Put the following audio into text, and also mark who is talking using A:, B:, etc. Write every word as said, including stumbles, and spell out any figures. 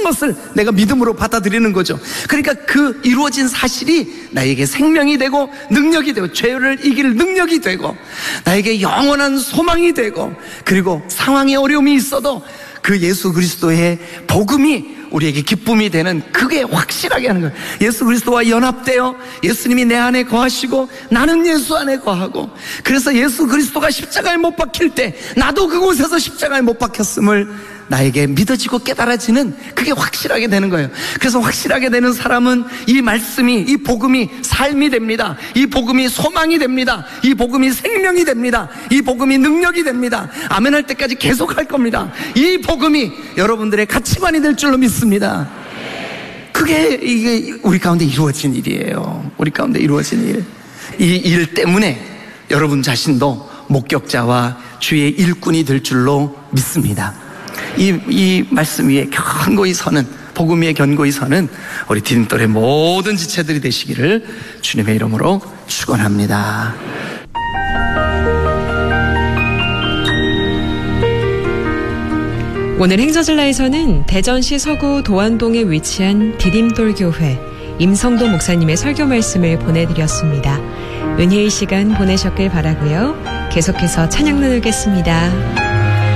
A: 하신 것을 내가 믿음으로 받아들이는 거죠. 그러니까 그 이루어진 사실이 나에게 생명이 되고 능력이 되고 죄를 이길 능력이 되고 나에게 영원한 소망이 되고 그리고 상황에 어려움이 있어도 그 예수 그리스도의 복음이 우리에게 기쁨이 되는, 그게 확실하게 하는 거예요. 예수 그리스도와 연합되어 예수님이 내 안에 거하시고 나는 예수 안에 거하고, 그래서 예수 그리스도가 십자가에 못 박힐 때 나도 그곳에서 십자가에 못 박혔음을 나에게 믿어지고 깨달아지는, 그게 확실하게 되는 거예요. 그래서 확실하게 되는 사람은 이 말씀이, 이 복음이 삶이 됩니다. 이 복음이 소망이 됩니다. 이 복음이 생명이 됩니다. 이 복음이 능력이 됩니다. 아멘 할 때까지 계속 할 겁니다. 이 복음이 여러분들의 가치관이 될 줄로 믿습니다. 그게 이게 우리 가운데 이루어진 일이에요. 우리 가운데 이루어진 일. 이 일 때문에 여러분 자신도 목격자와 주의 일꾼이 될 줄로 믿습니다. 이, 이 말씀 위에 견고히 서는, 복음 위에 견고히 서는 우리 디딤돌의 모든 지체들이 되시기를 주님의 이름으로 축원합니다.
B: 오늘 행서즐라에서는 대전시 서구 도안동에 위치한 디딤돌 교회 임성도 목사님의 설교 말씀을 보내드렸습니다. 은혜의 시간 보내셨길 바라고요. 계속해서 찬양 나누겠습니다.